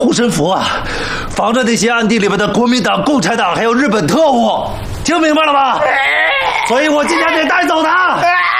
护身符啊，防着那些暗地里边的国民党、共产党还有日本特务，听明白了吧？所以我今天得带走他。